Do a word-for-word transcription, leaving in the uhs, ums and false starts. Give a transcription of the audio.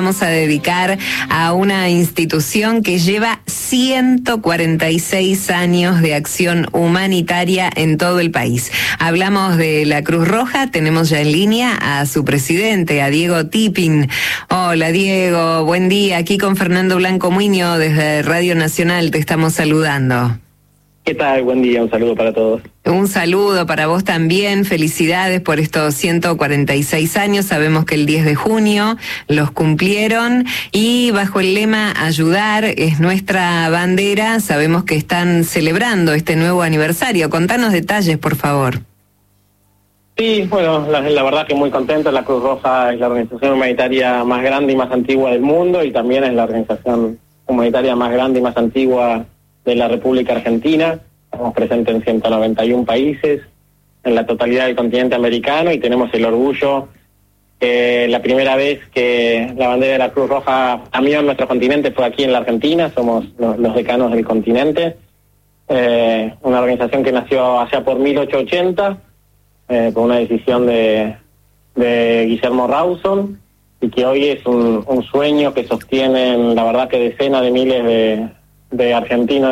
Vamos a dedicar a una institución que lleva ciento cuarenta y seis años de acción humanitaria en todo el país. Hablamos de la Cruz Roja, tenemos ya en línea a su presidente, a Diego Tipping. Hola Diego, buen día. Aquí con Fernando Blanco Muñoz desde Radio Nacional te estamos saludando. ¿Qué tal? Buen día, un saludo para todos. Un saludo para vos también, felicidades por estos ciento cuarenta y seis años, sabemos que el diez de junio los cumplieron y bajo el lema Ayudar es nuestra bandera, sabemos que están celebrando este nuevo aniversario. Contanos detalles, por favor. Sí, bueno, la, la verdad que muy contento. La Cruz Roja es la organización humanitaria más grande y más antigua del mundo y también es la organización humanitaria más grande y más antigua de la República Argentina. Estamos presentes en ciento noventa y uno países, en la totalidad del continente americano, y tenemos el orgullo que la primera vez que la bandera de la Cruz Roja cambió en nuestro continente fue aquí en la Argentina. Somos los, los decanos del continente. Eh, una organización que nació allá por mil ochocientos ochenta, eh, por una decisión de, de Guillermo Rawson, y que hoy es un, un sueño que sostienen, la verdad, que decenas de miles de, de argentinos